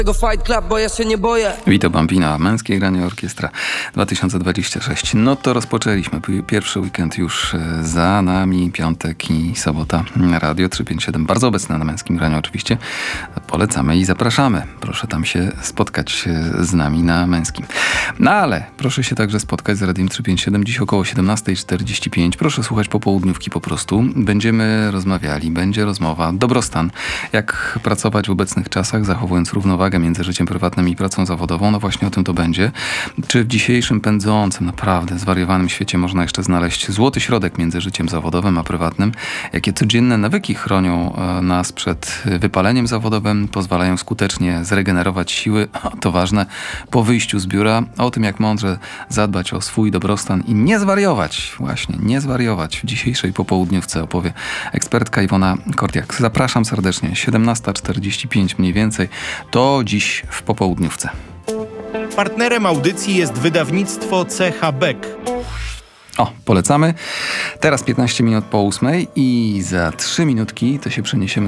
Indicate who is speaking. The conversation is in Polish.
Speaker 1: Fight Club, bo ja się nie boję.
Speaker 2: Vito Bambina, Męskie Granie Orkiestra 2026. No to rozpoczęliśmy. Pierwszy weekend już za nami, piątek i sobota. Radio 357, bardzo obecne na Męskim Graniu oczywiście. Polecamy i zapraszamy. Proszę tam się spotkać z nami na Męskim. No ale proszę się także spotkać z Radiem 357 dziś około 17:45. Proszę słuchać popołudniówki po prostu. Będziemy rozmawiali, będzie rozmowa. Dobrostan. Jak pracować w obecnych czasach, zachowując równowagę między życiem prywatnym i pracą zawodową. No właśnie o tym to będzie. Czy w dzisiejszym pędzącym, naprawdę zwariowanym świecie można jeszcze znaleźć złoty środek między życiem zawodowym a prywatnym? Jakie codzienne nawyki chronią nas przed wypaleniem zawodowym, pozwalają skutecznie zregenerować siły, to ważne, po wyjściu z biura. O tym, jak mądrze zadbać o swój dobrostan i nie zwariować, właśnie nie zwariować. W dzisiejszej popołudniówce opowie ekspertka Iwona Kordiak. Zapraszam serdecznie, 17:45 mniej więcej. To dziś w popołudniówce.
Speaker 3: Partnerem audycji jest wydawnictwo CH Beck.
Speaker 2: O, polecamy. Teraz 15 minut po 8 i za 3 minutki to się przeniesiemy